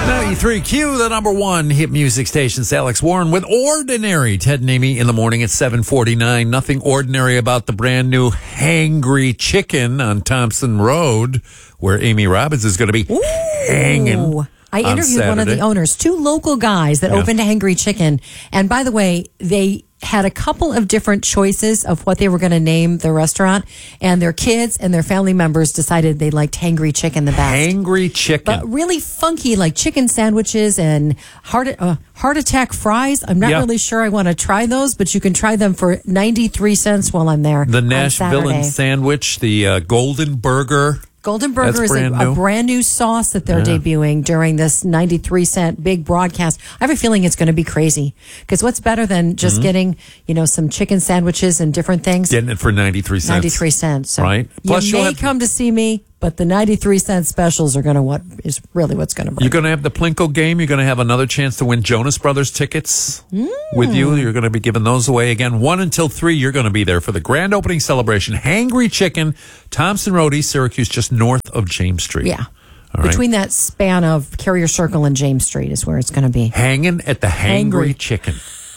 93Q, the number one hit music station. It's Alex Warren with Ordinary. Ted and Amy in the morning at 7:49. Nothing ordinary about the brand new Hangry Chicken on Thompson Road, where Amy Robbins is going to be hanging. I interviewed one of the owners, two local guys that opened Hangry Chicken. And by the way, they had a couple of different choices of what they were going to name the restaurant, and their kids and their family members decided they liked Hangry Chicken the best. Hangry Chicken. But really funky, like chicken sandwiches and heart attack fries. I'm not really sure I want to try those, but you can try them for 93 cents while I'm there. The Nashville sandwich, the Golden Burger. Golden Burger is a brand new sauce that they're debuting during this 93-cent big broadcast. I have a feeling it's going to be crazy, because what's better than just getting, some chicken sandwiches and different things? Getting it for 93 cents. 93 cents. So right. Plus, you may come to see me, but the 93-cent specials are going to what's going to bring. You're going to have the Plinko game. You're going to have another chance to win Jonas Brothers tickets with you. You're going to be giving those away again. 1 until 3, you're going to be there for the grand opening celebration. Hangry Chicken, Thompson Road, East Syracuse, just north of James Street. Yeah. Between that span of Carrier Circle and James Street is where it's going to be. Hanging at the Hangry Chicken.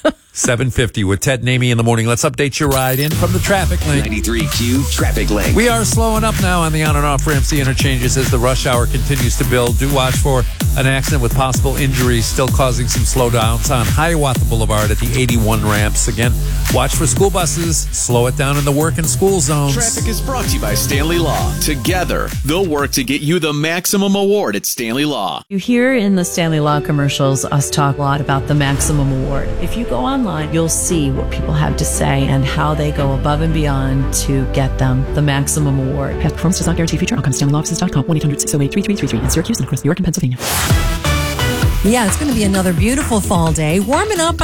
7:50 with Ted and Amy in the morning. Let's update your ride in from the traffic link. 93Q traffic link. We are slowing up now on the on and off ramps, the interchanges as the rush hour continues to build. Do watch for an accident with possible injuries still causing some slowdowns on Hiawatha Boulevard at the 81 ramps. Again, watch for school buses. Slow it down in the work and school zones. Traffic is brought to you by Stanley Law. Together, they'll work to get you the maximum award at Stanley Law. You hear in the Stanley Law commercials us talk a lot about the maximum award. If you go online, you'll see what people have to say and how they go above and beyond to get them the maximum award. Past performance does not guarantee future outcomes. StanleyLawoffices.com, 1-800-608-3333 in Syracuse and across New York and Pennsylvania. Yeah, it's going to be another beautiful fall day. Warming up,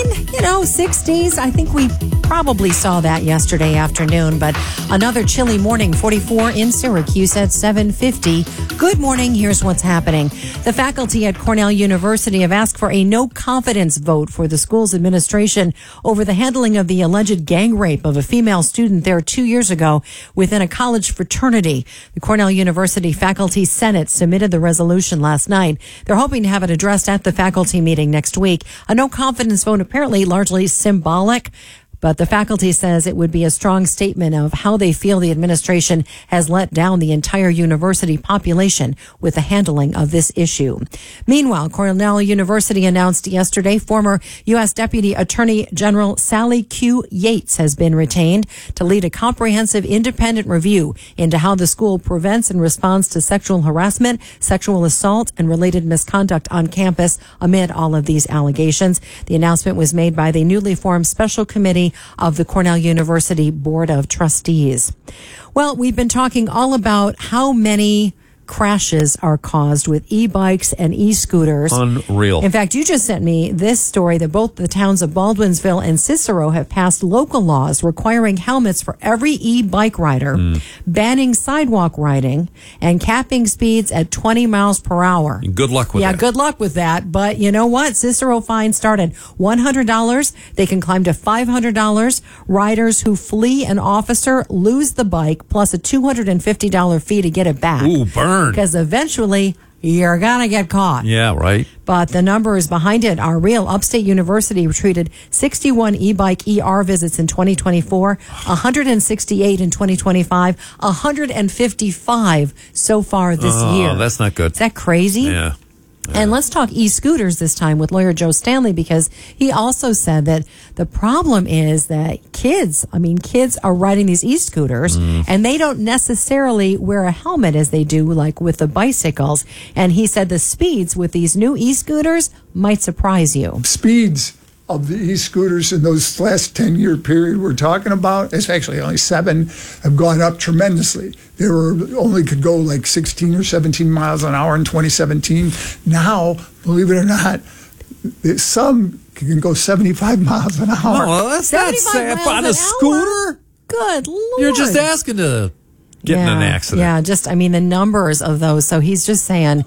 60s. I think we probably saw that yesterday afternoon, but another chilly morning, 44 in Syracuse at 7:50. Good morning. Here's what's happening. The faculty at Cornell University have asked for a no confidence vote for the school's administration over the handling of the alleged gang rape of a female student there 2 years ago within a college fraternity. The Cornell University Faculty Senate submitted the resolution last night. They're hoping to have it addressed at the faculty meeting next week. A no confidence vote apparently largely symbolic, but the faculty says it would be a strong statement of how they feel the administration has let down the entire university population with the handling of this issue. Meanwhile, Cornell University announced yesterday former U.S. Deputy Attorney General Sally Q. Yates has been retained to lead a comprehensive independent review into how the school prevents and responds to sexual harassment, sexual assault, and related misconduct on campus amid all of these allegations. The announcement was made by the newly formed Special Committee of the Cornell University Board of Trustees. Well, we've been talking all about how many crashes are caused with e-bikes and e-scooters. Unreal. In fact, you just sent me this story that both the towns of Baldwinsville and Cicero have passed local laws requiring helmets for every e-bike rider, banning sidewalk riding, and capping speeds at 20 miles per hour. Good luck with that. Yeah, good luck with that. But you know what? Cicero fines start at $100. They can climb to $500. Riders who flee an officer lose the bike plus a $250 fee to get it back. Ooh, burn. Because eventually you're going to get caught. Yeah, right. But the numbers behind it are real. Upstate University treated 61 e-bike ER visits in 2024, 168 in 2025, 155 so far this year. Oh, that's not good. Is that crazy? Yeah. And let's talk e-scooters this time with lawyer Joe Stanley, because he also said that the problem is that kids are riding these e-scooters and they don't necessarily wear a helmet as they do like with the bicycles. And he said the speeds with these new e-scooters might surprise you. Speeds of the e-scooters in those last 10-year period we're talking about, it's actually only 7, have gone up tremendously. They only could go like 16 or 17 miles an hour in 2017. Now, believe it or not, some can go 75 miles an hour. Oh, well, that's not safe on a scooter. Good Lord. You're just asking to get in an accident. Yeah, the numbers of those. So he's just saying,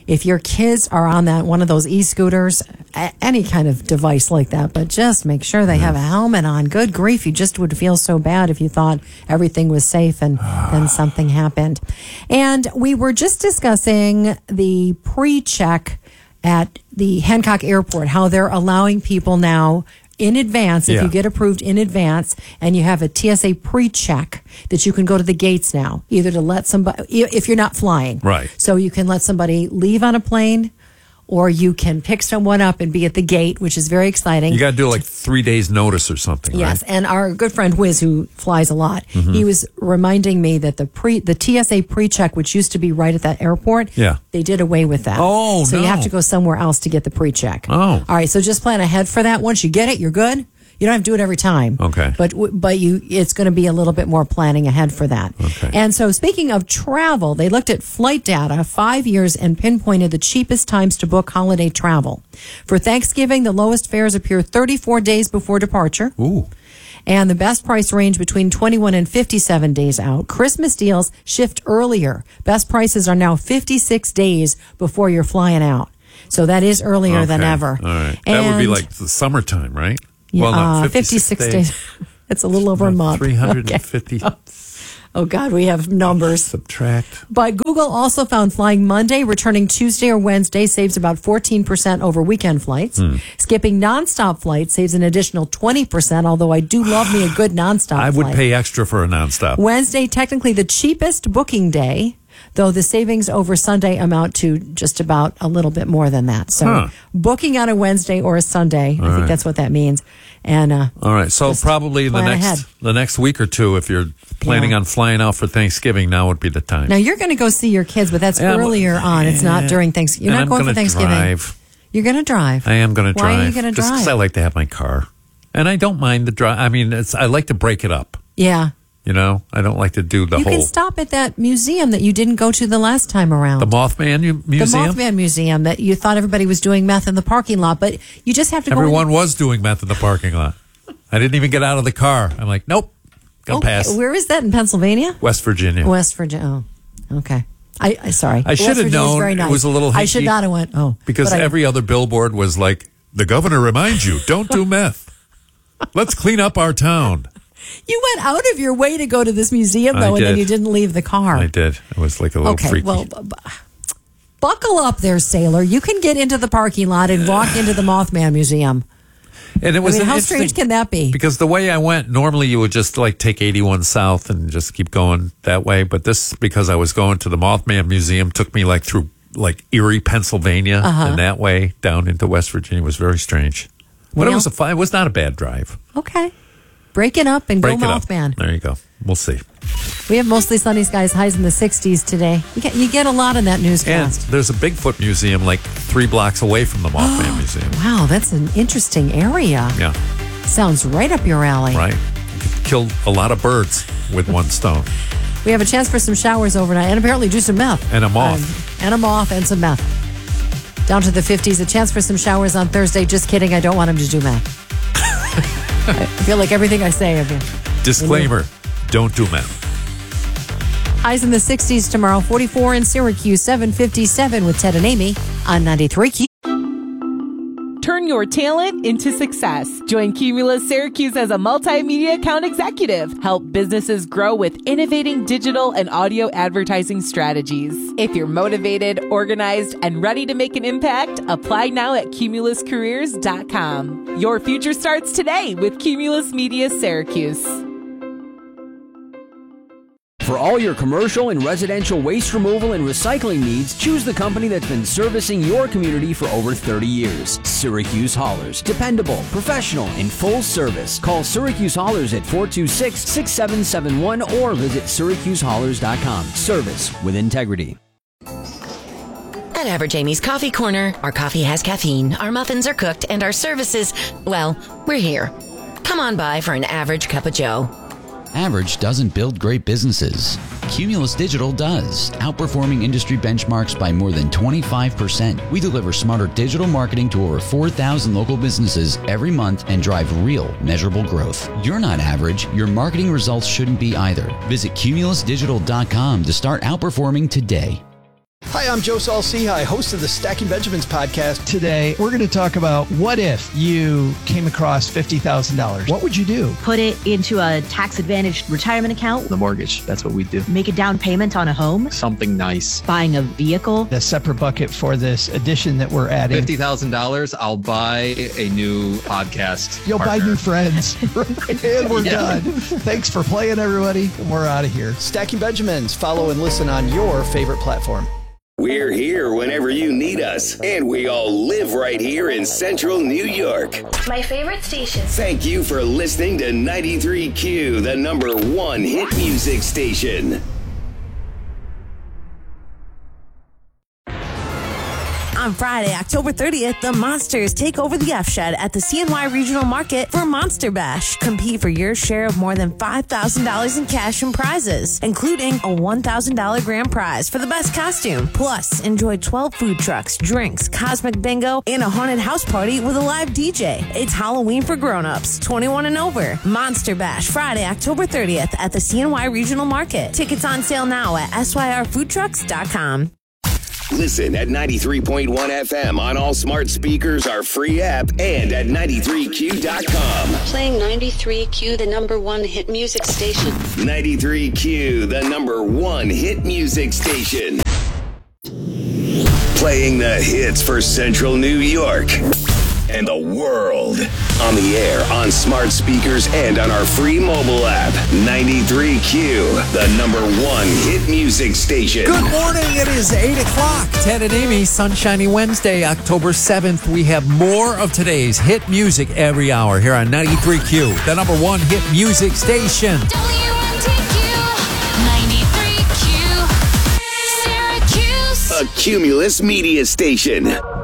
if your kids are on one of those e-scooters, any kind of device like that, but just make sure they have a helmet on. Good grief, you just would feel so bad if you thought everything was safe and then something happened. And we were just discussing the pre-check at the Hancock Airport, how they're allowing people now in advance, if you get approved in advance and you have a TSA pre-check, that you can go to the gates now, either to let somebody, if you're not flying. Right. So you can let somebody leave on a plane, or you can pick someone up and be at the gate, which is very exciting. You got to do like 3 days notice or something, Yes, right? and our good friend Wiz, who flies a lot, he was reminding me that the TSA pre-check, which used to be right at that airport, they did away with that. Oh, so you have to go somewhere else to get the pre-check. Oh. All right, so just plan ahead for that. Once you get it, you're good. You don't have to do it every time. Okay. But it's going to be a little bit more planning ahead for that. Okay. And so speaking of travel, they looked at flight data 5 years and pinpointed the cheapest times to book holiday travel. For Thanksgiving, the lowest fares appear 34 days before departure. Ooh. And the best price range between 21 and 57 days out. Christmas deals shift earlier. Best prices are now 56 days before you're flying out. So that is earlier than ever. All right. That would be like the summertime, right? Well, no, 56 days. It's a little over a month. 350. Okay. Oh, God, we have numbers. Subtract. But Google also found flying Monday, returning Tuesday or Wednesday saves about 14% over weekend flights. Skipping nonstop flights saves an additional 20%, although I do love me a good nonstop I would flight. pay extra for a nonstop. Wednesday, technically the cheapest booking day, though the savings over Sunday amount to just about a little bit more than that. So booking on a Wednesday or a Sunday, I think that's what that means. And all right, so probably the next week or two, if you're planning on flying out for Thanksgiving, now would be the time. Now you're going to go see your kids, but that's earlier on. It's not during Thanksgiving. You're not going for Thanksgiving. Drive. You're going to drive. I am going to drive. Why are you going to drive? Just because I like to have my car, and I don't mind the drive. I mean, I like to break it up. Yeah. You know, I don't like to do the whole. You can stop at that museum that you didn't go to the last time around. The Mothman Museum? The Mothman Museum that you thought everybody was doing meth in the parking lot, but you just have to go. Everyone was doing meth in the parking lot. I didn't even get out of the car. I'm like, nope, gonna pass. Where is that, in Pennsylvania? West Virginia. West Virginia. Oh, okay. Sorry. I should have known very nice. It was a little hinky. I should not have went, because every other billboard was like, the governor reminds you, don't do meth. Let's clean up our town. You went out of your way to go to this museum, though, and then you didn't leave the car. I did. It was like a little freaky. Well, buckle up there, sailor. You can get into the parking lot and walk into the Mothman Museum. And it was how strange can that be? Because the way I went, normally you would just like take 81 south and just keep going that way. But this, because I was going to the Mothman Museum, took me like through like Erie, Pennsylvania, and that way down into West Virginia. It was very strange. But it was not a bad drive. Okay. Break it up and go Mothman. There you go. We'll see. We have mostly sunny skies, highs in the 60s today. You get a lot in that newscast. And there's a Bigfoot museum like 3 blocks away from the Mothman Museum. Wow, that's an interesting area. Yeah. Sounds right up your alley. Right. You could kill a lot of birds with one stone. We have a chance for some showers overnight and apparently do some meth. And a moth. And a moth and some meth. Down to the 50s. A chance for some showers on Thursday. Just kidding. I don't want him to do meth. I feel like everything I say of you. Disclaimer, don't do meth. Highs in the 60s tomorrow, 44 in Syracuse, 7:57 with Ted and Amy on 93 Q. Turn your talent into success. Join Cumulus Syracuse as a multimedia account executive. Help businesses grow with innovating digital and audio advertising strategies. If you're motivated, organized, and ready to make an impact, apply now at cumuluscareers.com. Your future starts today with Cumulus Media Syracuse. For all your commercial and residential waste removal and recycling needs, choose the company that's been servicing your community for over 30 years. Syracuse Haulers. Dependable, professional, and full service. Call Syracuse Haulers at 426-6771 or visit syracusehaulers.com. Service with integrity. At Average Amy's Coffee Corner, our coffee has caffeine, our muffins are cooked, and our services, well, we're here. Come on by for an average cup of joe. Average doesn't build great businesses. Cumulus Digital does, outperforming industry benchmarks by more than 25%. We deliver smarter digital marketing to over 4,000 local businesses every month and drive real, measurable growth. You're not average. Your marketing results shouldn't be either. Visit cumulusdigital.com to start outperforming today. Hi, I'm Joe Saul-Sehy, host of the Stacking Benjamins podcast. Today, we're going to talk about what if you came across $50,000? What would you do? Put it into a tax-advantaged retirement account. The mortgage, that's what we do. Make a down payment on a home. Something nice. Buying a vehicle. A separate bucket for this addition that we're adding. $50,000, I'll buy a new podcast. You'll partner. buy new friends. And we're done. Thanks for playing, everybody. We're out of here. Stacking Benjamins. Follow and listen on your favorite platform. We're here whenever you need us, and we all live right here in central New York. My favorite station. Thank you for listening to 93Q, the #1 hit music station. On Friday, October 30th, the Monsters take over the F-Shed at the CNY Regional Market for Monster Bash. Compete for your share of more than $5,000 in cash and prizes, including a $1,000 grand prize for the best costume. Plus, enjoy 12 food trucks, drinks, cosmic bingo, and a haunted house party with a live DJ. It's Halloween for grown-ups, 21 and over. Monster Bash, Friday, October 30th at the CNY Regional Market. Tickets on sale now at syrfoodtrucks.com. Listen at 93.1 FM on all smart speakers, our free app, and at 93q.com. Playing 93Q, the #1 hit music station. 93Q, the #1 hit music station. Playing the hits for Central New York and the world. On the air, on smart speakers, and on our free mobile app. 93Q, the #1 hit music station. Good morning. It is 8 o'clock. Ted and Amy, Sunshiny Wednesday, October 7th. We have more of today's hit music every hour here on 93Q, the #1 hit music station. A Cumulus media station.